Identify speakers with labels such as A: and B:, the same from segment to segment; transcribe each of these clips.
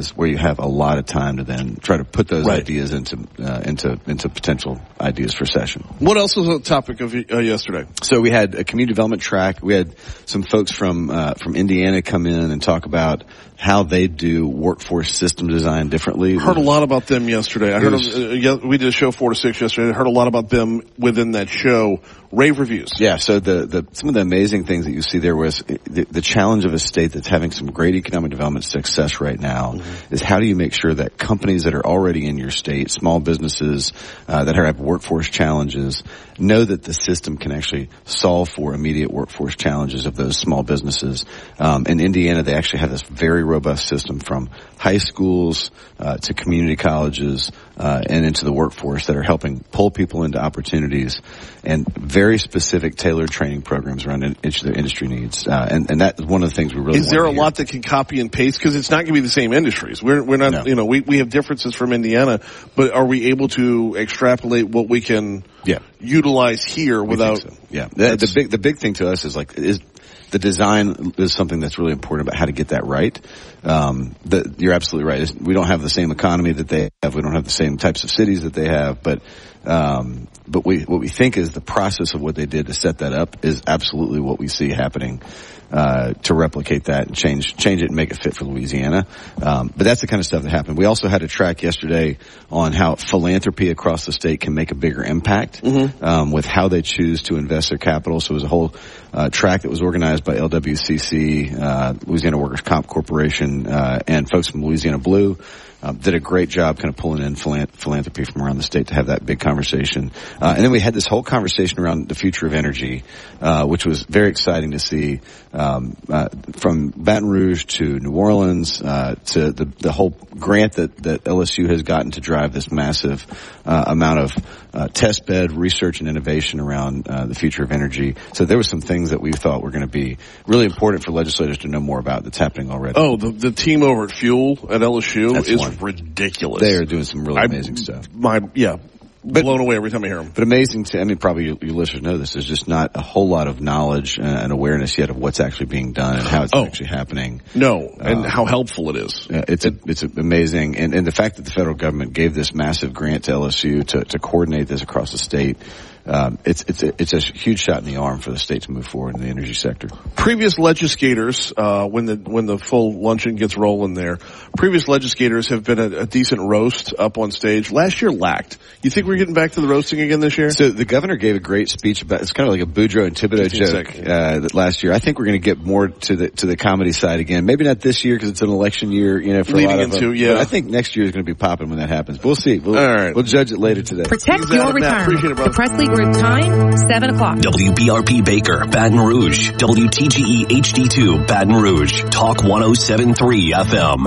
A: ideas where you have a lot of time to then try to put those ideas into potential ideas for session.
B: What else was the topic of yesterday?
A: So we had a community development track. We had some folks from Indiana come in and talk about how they do workforce system design differently.
B: Heard a lot about them yesterday. I heard we did a show 4 to 6 yesterday. I heard a lot about them within that show. Rave reviews.
A: Yeah, so some of the amazing things that you see there was the challenge of a state that's having some great economic development success right now is how do you make sure that companies that are already in your state, small businesses that have workforce challenges, know that the system can actually solve for immediate workforce challenges of those small businesses. In Indiana, they actually have this very robust system from high schools to community colleges and into the workforce that are helping pull people into opportunities and very specific tailored training programs around each of their industry needs. And that's one of the things we really want to hear.
B: Is there a lot that can copy and paste? Because it's not going to be the same industries. We're not, we have differences from Indiana, but are we able to extrapolate what we can utilize here without?
A: Yeah. The big thing to us is the design is something that's really important about how to get that right. You're absolutely right. We don't have the same economy that they have. We don't have the same types of cities that they have. But what we think is the process of what they did to set that up is absolutely what we see happening to replicate that and change it and make it fit for Louisiana. But that's the kind of stuff that happened. We also had a track yesterday on how philanthropy across the state can make a bigger impact with how they choose to invest their capital. So it was a whole track that was organized by LWCC, Louisiana Workers' Comp Corporation, and folks from Louisiana Blue. Did a great job kind of pulling in philanthropy from around the state to have that big conversation. And then we had this whole conversation around the future of energy, which was very exciting to see, from Baton Rouge to New Orleans, to the whole grant that LSU has gotten to drive this massive amount of test bed research and innovation around the future of energy. So there were some things that we thought were going to be really important for legislators to know more about that's happening already.
B: Oh, the team over at Fuel at LSU is ridiculous.
A: They are doing some really amazing stuff.
B: Blown away every time I hear them.
A: But amazing probably your listeners know this, there's just not a whole lot of knowledge and awareness yet of what's actually being done and how it's actually happening.
B: No, and how helpful it is.
A: It's amazing. And the fact that the federal government gave this massive grant to LSU to coordinate this across the state, it's a huge shot in the arm for the state to move forward in the energy sector.
B: Previous legislators, when the full luncheon gets rolling there, previous legislators have been a decent roast up on stage. Last year lacked. You think we're getting back to the roasting again this year?
A: So the governor gave a great speech about, it's kind of like a Boudreaux and Thibodeau joke, last year. I think we're going to get more to the comedy side again. Maybe not this year because it's an election year, for
B: leading
A: a lot of
B: into,
A: But I think next year is going to be popping when that happens. We'll see. We'll judge it later today.
C: Protect your retirement.
B: Appreciate it, brother.
C: The Presley Group time, 7 o'clock.
D: WBRP Baker, Baton Rouge. WTGE HD2, Baton Rouge. Talk 107.3 FM.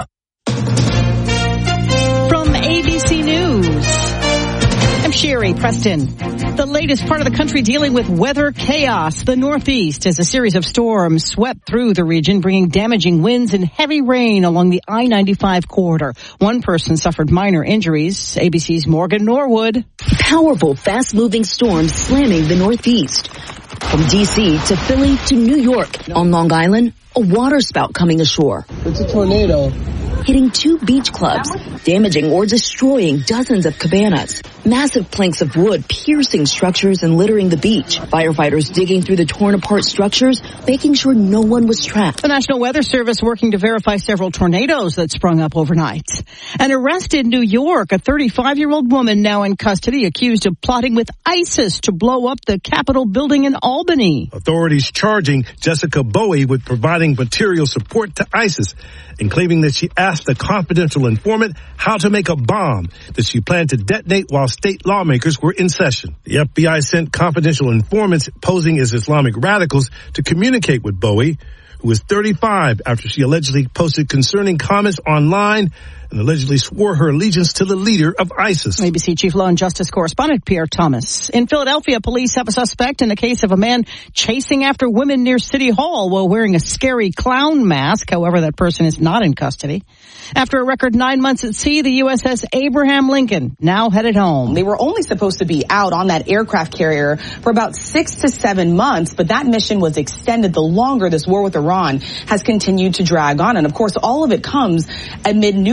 E: From ABC News, I'm Sherry Preston. The latest part of the country dealing with weather chaos. The Northeast as a series of storms swept through the region, bringing damaging winds and heavy rain along the I-95 corridor. One person suffered minor injuries. ABC's Morgan Norwood.
F: Powerful, fast-moving storms slamming the Northeast. From D.C. to Philly to New York. On Long Island, a water spout coming ashore.
G: It's a tornado.
F: Hitting 2 beach clubs, damaging or destroying dozens of cabanas. Massive planks of wood piercing structures and littering the beach. Firefighters digging through the torn apart structures, making sure no one was trapped.
E: The National Weather Service working to verify several tornadoes that sprung up overnight. An arrest in New York, a 35-year-old woman now in custody accused of plotting with ISIS to blow up the Capitol building in Albany.
H: Authorities charging Jessica Bowie with providing material support to ISIS and claiming that she asked a confidential informant how to make a bomb that she planned to detonate while state lawmakers were in session. The FBI sent confidential informants posing as Islamic radicals to communicate with Bowie, who was 35 after she allegedly posted concerning comments online and allegedly swore her allegiance to the leader of ISIS.
E: ABC Chief Law and Justice Correspondent Pierre Thomas. In Philadelphia, police have a suspect in the case of a man chasing after women near City Hall while wearing a scary clown mask. However, that person is not in custody. After a record 9 months at sea, the USS Abraham Lincoln now headed home.
I: They were only supposed to be out on that aircraft carrier for about 6 to 7 months, but that mission was extended the longer this war with Iran has continued to drag on. And of course, all of it comes amid new